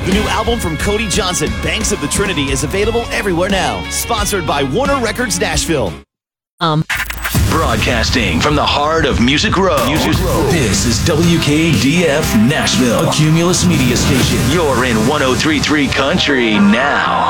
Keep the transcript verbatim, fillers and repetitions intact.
The new album from Cody Johnson, Banks of the Trinity, is available everywhere now. Sponsored by Warner Records Nashville. Um. Broadcasting from the heart of Music Row. Music Row. This is W K D F Nashville, a Cumulus media station. You're in one oh three point three Country now.